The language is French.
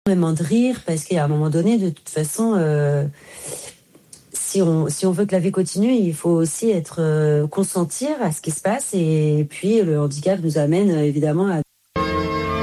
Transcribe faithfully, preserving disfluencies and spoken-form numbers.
énormément de rire parce qu'à un moment donné, de toute façon, euh, si on, si on veut que la vie continue, il faut aussi être euh, consentir à ce qui se passe. Et puis, le handicap nous amène euh, évidemment à